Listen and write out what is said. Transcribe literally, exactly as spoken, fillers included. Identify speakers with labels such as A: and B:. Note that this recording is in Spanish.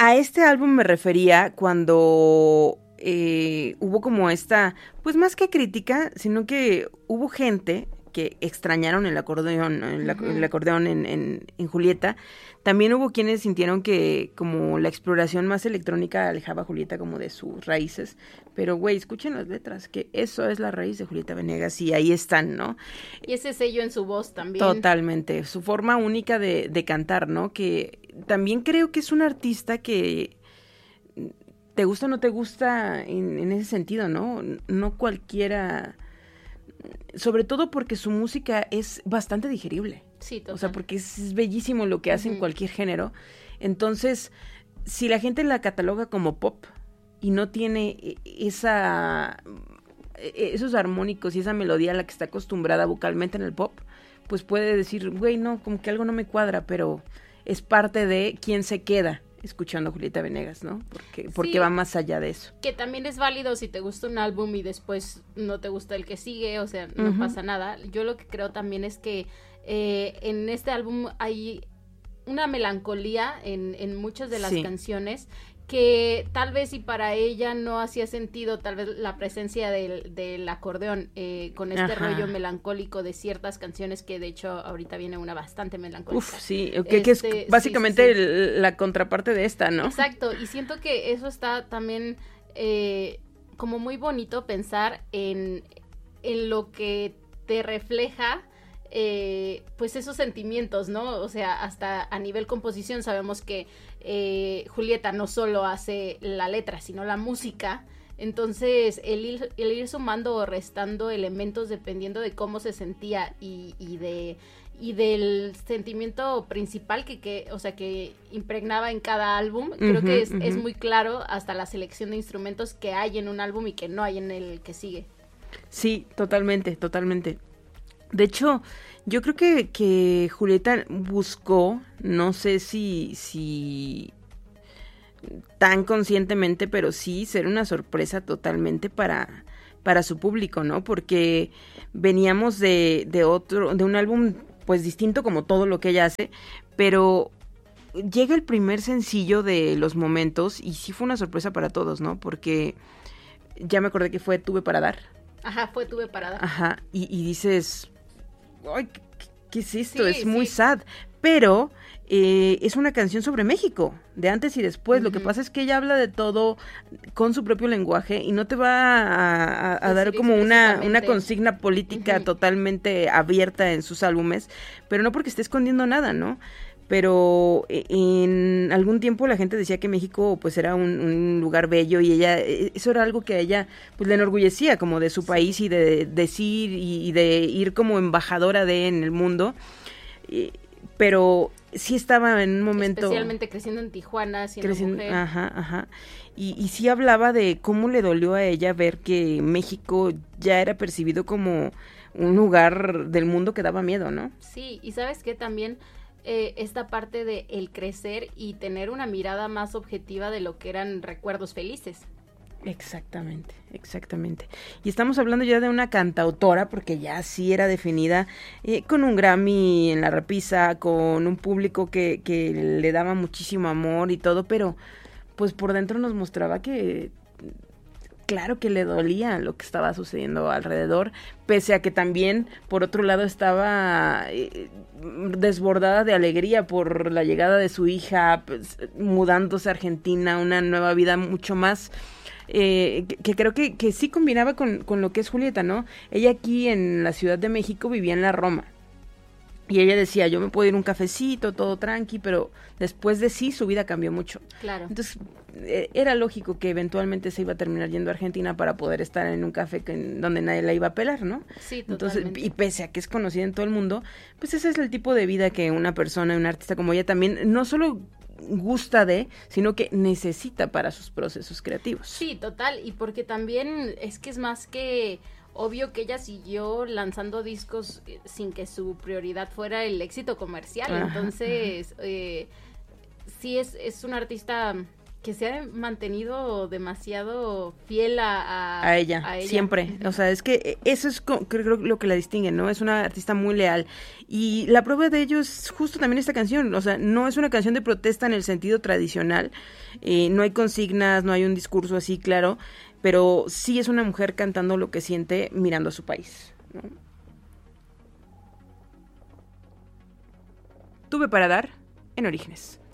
A: a este álbum me refería cuando eh, hubo como esta, pues más que crítica, sino que hubo gente que extrañaron el acordeón, el, uh-huh. el acordeón en, en, en Julieta. También hubo quienes sintieron que como la exploración más electrónica alejaba a Julieta como de sus raíces. Pero, güey, escuchen las letras, que eso es la raíz de Julieta Venegas y ahí están, ¿no?
B: Y ese sello en su voz también.
A: Totalmente, su forma única de, de cantar, ¿no? Que también creo que es un artista que te gusta o no te gusta en, en ese sentido, ¿no? No cualquiera, sobre todo porque su música es bastante digerible.
B: Sí, total.
A: O sea, porque es, es bellísimo lo que hace uh-huh. en cualquier género. Entonces, si la gente la cataloga como pop y no tiene esa esos armónicos y esa melodía a la que está acostumbrada vocalmente en el pop, pues puede decir, güey, no, como que algo no me cuadra, pero es parte de quién se queda escuchando a Julieta Venegas, ¿no? Porque, porque sí, va más allá de eso.
B: Que también es válido si te gusta un álbum y después no te gusta el que sigue, o sea, no uh-huh. pasa nada. Yo lo que creo también es que eh, en este álbum hay una melancolía en, en muchas de las sí. canciones que tal vez si para ella no hacía sentido tal vez la presencia del, del acordeón eh, con este Ajá. rollo melancólico de ciertas canciones, que de hecho ahorita viene una bastante melancólica.
A: Uf, sí, que, que este, es básicamente sí, sí, sí. El, la contraparte de esta, ¿no?
B: Exacto, y siento que eso está también eh, como muy bonito pensar en, en lo que te refleja Eh, pues esos sentimientos, ¿no? O sea, hasta a nivel composición sabemos que eh, Julieta no solo hace la letra, sino la música. Entonces, el ir, el ir sumando o restando elementos dependiendo de cómo se sentía y, y de y del sentimiento principal que, que, o sea, que impregnaba en cada álbum, uh-huh, creo que es, uh-huh. es muy claro hasta la selección de instrumentos que hay en un álbum y que no hay en el que sigue.
A: Sí, totalmente, totalmente. De hecho, yo creo que, que Julieta buscó, no sé si, si tan conscientemente, pero sí ser una sorpresa totalmente para, para su público, ¿no? Porque veníamos de, de otro, de un álbum pues distinto como todo lo que ella hace, pero llega el primer sencillo de Los Momentos y sí fue una sorpresa para todos, ¿no? Porque ya me acordé que fue Tuve para dar.
B: Ajá, fue Tuve para dar.
A: Ajá, y, y dices, ay, ¿qué, qué es esto? Sí, es muy
B: sí.
A: sad, pero eh, es una canción sobre México, de antes y después. Uh-huh. Lo que pasa es que ella habla de todo con su propio lenguaje y no te va a, a, a dar como una, una consigna política uh-huh. totalmente abierta en sus álbumes, pero no porque esté escondiendo nada, ¿no? Pero en algún tiempo la gente decía que México pues era un, un lugar bello y ella, eso era algo que a ella pues le enorgullecía como de su país y de decir y de ir como embajadora de en el mundo, y, pero sí estaba en un momento...
B: Especialmente creciendo en Tijuana, siendo creciendo, mujer.
A: Ajá, ajá. Y, y sí hablaba de cómo le dolió a ella ver que México ya era percibido como un lugar del mundo que daba miedo, ¿no?
B: Sí, y ¿sabes qué? También... Eh, esta parte de el crecer y tener una mirada más objetiva de lo que eran recuerdos felices.
A: Exactamente, exactamente. Y estamos hablando ya de una cantautora, porque ya sí era definida eh, con un Grammy en la repisa, con un público que, que le daba muchísimo amor y todo, pero pues por dentro nos mostraba que... claro que le dolía lo que estaba sucediendo alrededor, pese a que también, por otro lado, estaba eh, desbordada de alegría por la llegada de su hija, pues, mudándose a Argentina, una nueva vida mucho más, eh, que, que creo que, que sí combinaba con, con lo que es Julieta, ¿no? Ella aquí en la Ciudad de México vivía en la Roma. Y ella decía, yo me puedo ir a un cafecito, todo tranqui, pero después de sí, su vida cambió mucho.
B: Claro.
A: Entonces, eh, era lógico que eventualmente se iba a terminar yendo a Argentina para poder estar en un café que, donde nadie la iba a pelar, ¿no?
B: Sí, totalmente.
A: Entonces, y pese a que es conocida en todo el mundo, pues ese es el tipo de vida que una persona, un artista como ella también, no solo gusta de, sino que necesita para sus procesos creativos.
B: Sí, total, y porque también es que es más que... obvio que ella siguió lanzando discos sin que su prioridad fuera el éxito comercial. Ajá, entonces, ajá. Eh, sí es, es una artista que se ha mantenido demasiado fiel a, a,
A: a, ella,
B: a ella,
A: siempre. O sea, es que eso es co- creo lo que la distingue, ¿no? Es una artista muy leal. Y la prueba de ello es justo también esta canción. O sea, no es una canción de protesta en el sentido tradicional. Eh, no hay consignas, no hay un discurso así claro, pero sí es una mujer cantando lo que siente mirando a su país, ¿no? Tuve para dar en Orígenes.